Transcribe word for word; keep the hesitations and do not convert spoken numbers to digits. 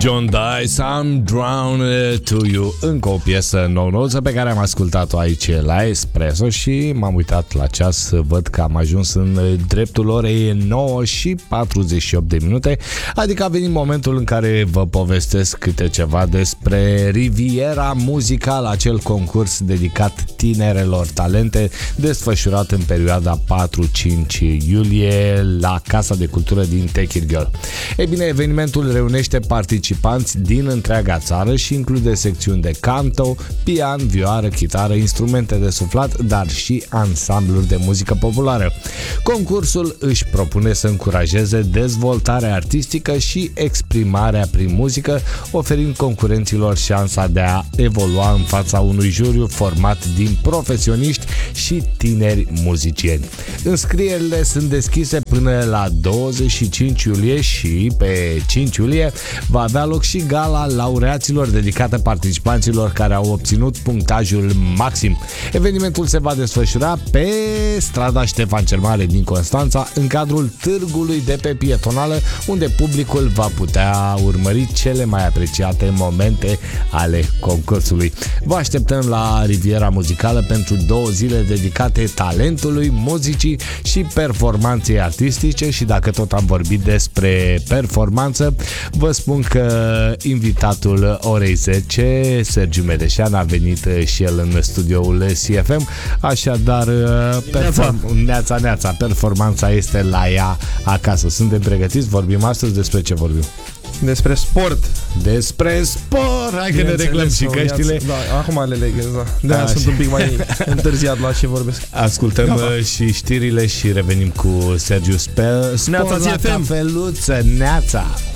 John Dice, I'm Drowned to You. Încă o piesă nouă-nouță pe care am ascultat-o aici la Espresso și m-am uitat la ceas să văd că am ajuns în dreptul orei nouă și patruzeci și opt de minute, adică a venit momentul în care vă povestesc câte ceva despre Riviera Muzicală, acel concurs dedicat tinerelor talente desfășurat în perioada patru cinci iulie la Casa de Cultură din Techirghiol. Ei bine, evenimentul reunește participanți din întreaga țară și include secțiuni de canto, pian, vioară, chitară, instrumente de suflat, dar și ansambluri de muzică populară. Concursul își propune să încurajeze dezvoltarea artistică și exprimarea prin muzică, oferind concurenților șansa de a evolua în fața unui juriu format din profesioniști și tineri muzicieni. Înscrierile sunt deschise până la douăzeci și cinci iulie și pe cinci iulie va avea loc și gala laureaților dedicată participanților care au obținut punctajul maxim. Evenimentul se va desfășura pe strada Ștefan cel Mare din Constanța, în cadrul târgului de pe Pietonală, unde publicul va putea urmări cele mai apreciate momente ale concursului. Vă așteptăm la Riviera Muzicală pentru două zile dedicate talentului, muzicii și performanței artistice. Și dacă tot am vorbit despre performanță, vă spun că invitatul orei zece, Sergiu Medeșan, a venit și el în studioul C F M, așadar perform- neața, neața, performanța este la ea acasă. Suntem pregătiți? Vorbim astăzi despre ce vorbim? Despre sport. Despre sport! Hai că ne reglăm și căștile. Da, acum le leg, da. De-aia sunt un pic mai întârziat la ce vorbesc. Ascultăm Gata. și știrile și revenim cu Sergiu. Spor la cafeluță. Neața!